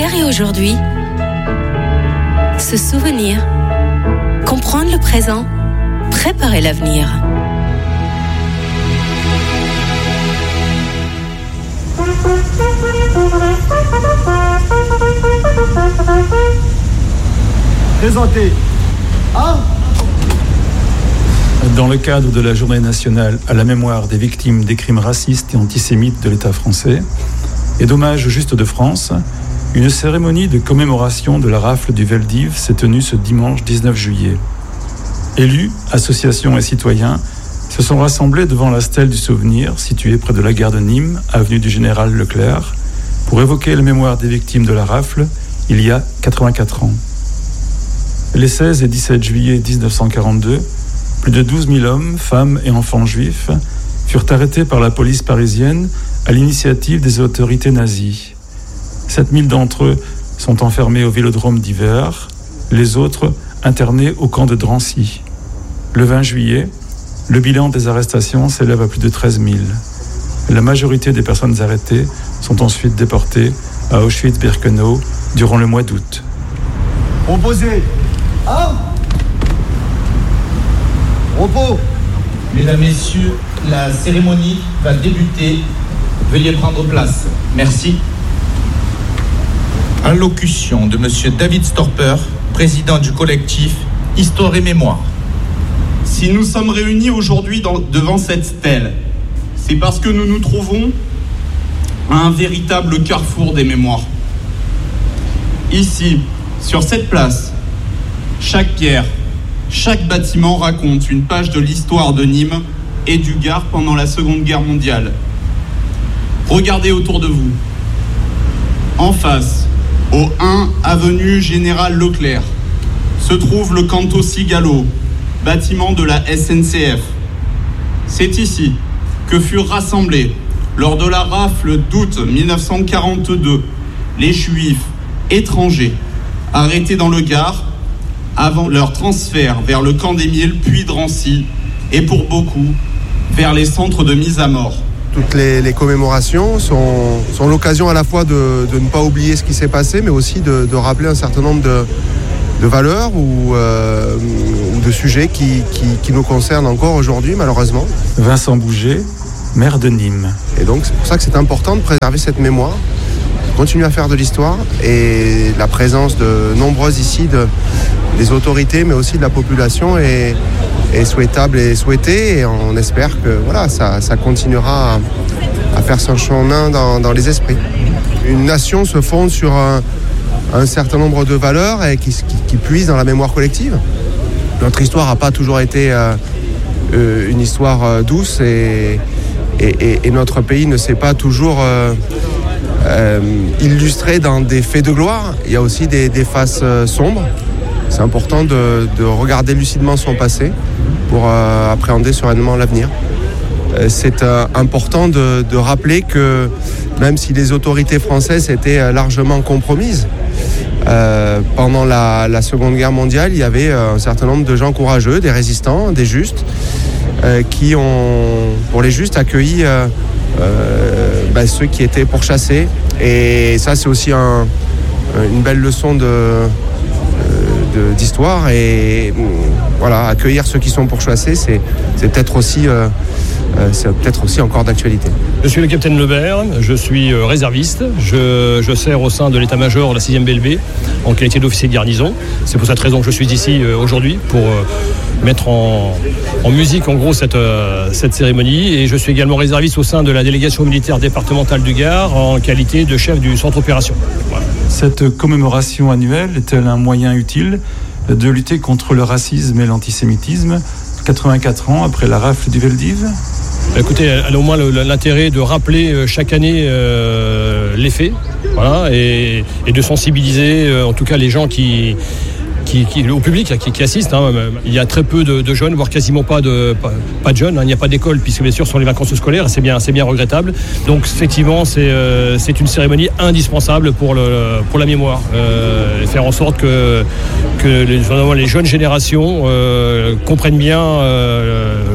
Hier et aujourd'hui, se souvenir, comprendre le présent, préparer l'avenir. Présentez. Dans le cadre de la Journée nationale à la mémoire des victimes des crimes racistes et antisémites de l'État français et d'hommage au Juste de France, une cérémonie de commémoration de la rafle du Veldiv s'est tenue ce dimanche 19 juillet. Élus, associations et citoyens se sont rassemblés devant la stèle du souvenir située près de la gare de Nîmes, avenue du Général Leclerc, pour évoquer la mémoire des victimes de la rafle il y a 84 ans. Les 16 et 17 juillet 1942, plus de 12 000 hommes, femmes et enfants juifs furent arrêtés par la police parisienne à l'initiative des autorités nazies. 7 000 d'entre eux sont enfermés au vélodrome d'hiver, les autres internés au camp de Drancy. Le 20 juillet, le bilan des arrestations s'élève à plus de 13 000. La majorité des personnes arrêtées sont ensuite déportées à Auschwitz-Birkenau durant le mois d'août. Opposé. Repos. Mesdames, Messieurs, la cérémonie va débuter. Veuillez prendre place. Merci. Allocution de Monsieur David Storper, président du collectif Histoire et Mémoire. Si nous sommes réunis aujourd'hui devant cette stèle, c'est parce que nous nous trouvons à un véritable carrefour des mémoires. Ici, sur cette place, chaque pierre, chaque bâtiment raconte une page de l'histoire de Nîmes et du Gard pendant la Seconde Guerre mondiale. Regardez autour de vous. En face, au 1 avenue Général Leclerc, se trouve le Canto Cigalo, bâtiment de la SNCF. C'est ici que furent rassemblés, lors de la rafle d'août 1942, les Juifs étrangers arrêtés dans le Gard avant leur transfert vers le camp d'Émile, puis Drancy, et pour beaucoup, vers les centres de mise à mort. Toutes les commémorations sont l'occasion à la fois de ne pas oublier ce qui s'est passé, mais aussi de rappeler un certain nombre de valeurs ou de sujets qui nous concernent encore aujourd'hui, malheureusement. Vincent Bouget, maire de Nîmes. Et donc, c'est pour ça que c'est important de préserver cette mémoire, de continuer à faire de l'histoire, et la présence de nombreuses ici des autorités, mais aussi de la population est souhaitable et souhaitée, et on espère que voilà, ça continuera à faire son chemin dans les esprits. Une nation se fonde sur un certain nombre de valeurs et qui puisent dans la mémoire collective. Notre histoire n'a pas toujours été une histoire douce, et notre pays ne s'est pas toujours illustré dans des faits de gloire. Il y a aussi des faces sombres. C'est important de regarder lucidement son passé pour appréhender sereinement l'avenir. C'est important de rappeler que même si les autorités françaises étaient largement compromises, pendant la Seconde Guerre mondiale, il y avait un certain nombre de gens courageux, des résistants, des justes, qui ont, pour les justes, accueilli ceux qui étaient pourchassés. Et ça, c'est aussi une belle leçon d'histoire, et voilà, accueillir ceux qui sont pourchassés, c'est peut-être aussi encore d'actualité. Je suis le capitaine Lebert, je suis réserviste, je sers au sein de l'état-major de la 6e BLB en qualité d'officier de garnison. C'est pour cette raison que je suis ici aujourd'hui, pour mettre en musique en gros cette cérémonie, et je suis également réserviste au sein de la délégation militaire départementale du Gard en qualité de chef du centre opération. Voilà. Cette commémoration annuelle est-elle un moyen utile de lutter contre le racisme et l'antisémitisme 84 ans après la rafle du Veldiv? Écoutez, elle a au moins l'intérêt de rappeler chaque année les faits, voilà, et de sensibiliser en tout cas les gens au public qui assiste. Il y a très peu de jeunes, voire quasiment pas de jeunes. Il n'y a pas d'école puisque bien sûr ce sont les vacances scolaires. C'est bien regrettable. Donc effectivement, c'est une cérémonie indispensable pour la mémoire. Et faire en sorte que les jeunes générations comprennent bien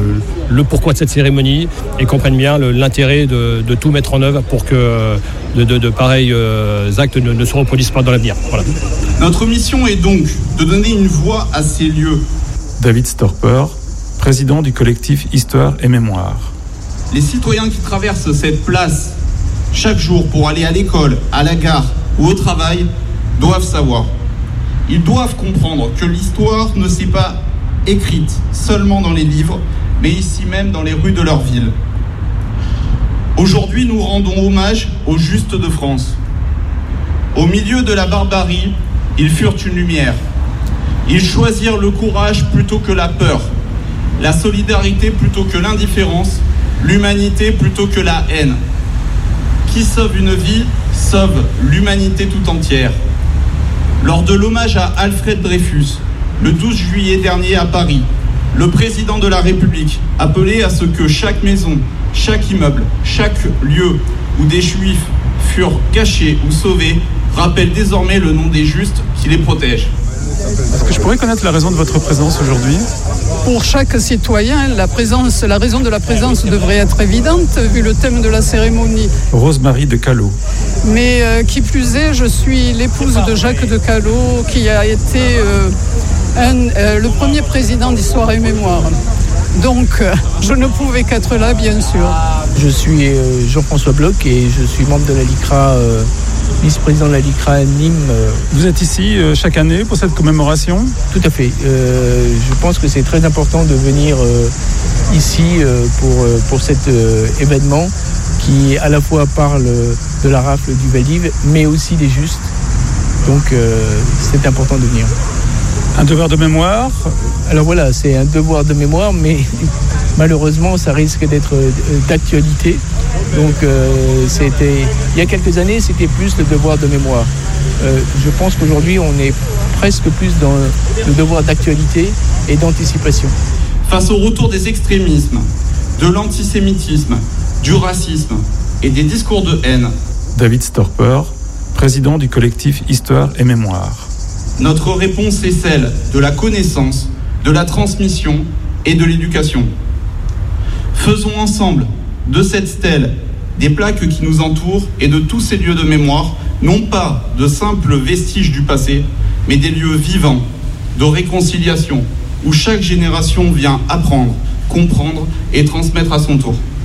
le pourquoi de cette cérémonie et comprennent bien l'intérêt de tout mettre en œuvre pour que de pareils actes ne se reproduisent pas dans l'avenir. Voilà. Notre mission est donc de donner une voix à ces lieux. David Storper, président du collectif Histoire et Mémoire. Les citoyens qui traversent cette place chaque jour pour aller à l'école, à la gare ou au travail doivent savoir. Ils doivent comprendre que l'histoire ne s'est pas écrite seulement dans les livres, mais ici même dans les rues de leur ville. Aujourd'hui, nous rendons hommage aux Justes de France. Au milieu de la barbarie, ils furent une lumière. Ils choisirent le courage plutôt que la peur, la solidarité plutôt que l'indifférence, l'humanité plutôt que la haine. Qui sauve une vie, sauve l'humanité tout entière. Lors de l'hommage à Alfred Dreyfus, le 12 juillet dernier à Paris, le président de la République appelait à ce que chaque maison, chaque immeuble, chaque lieu où des juifs furent cachés ou sauvés rappelle désormais le nom des justes qui les protègent. Est-ce que je pourrais connaître la raison de votre présence aujourd'hui ? Pour chaque citoyen, la raison de la présence devrait être évidente vu le thème de la cérémonie. Rose-Marie de Callot. Mais qui plus est, je suis l'épouse de Jacques de Callot qui a été le premier président d'Histoire et Mémoire. Donc, je ne pouvais qu'être là, bien sûr. Je suis Jean-François Bloch et je suis membre de la LICRA, vice-président de la LICRA Nîmes. Vous êtes ici chaque année pour cette commémoration ? Tout à fait. Je pense que c'est très important de venir ici pour cet événement qui à la fois parle de la rafle du Vel-d'Hiv, mais aussi des Justes. Donc, c'est important de venir. Un devoir de mémoire ? Alors voilà, c'est un devoir de mémoire, mais malheureusement, ça risque d'être d'actualité. Donc, il y a quelques années, c'était plus le devoir de mémoire. Je pense qu'aujourd'hui, on est presque plus dans le devoir d'actualité et d'anticipation. Face au retour des extrémismes, de l'antisémitisme, du racisme et des discours de haine, David Storper, président du collectif Histoire et Mémoire. Notre réponse est celle de la connaissance, de la transmission et de l'éducation. Faisons ensemble de cette stèle des plaques qui nous entourent et de tous ces lieux de mémoire, non pas de simples vestiges du passé, mais des lieux vivants, de réconciliation, où chaque génération vient apprendre, comprendre et transmettre à son tour.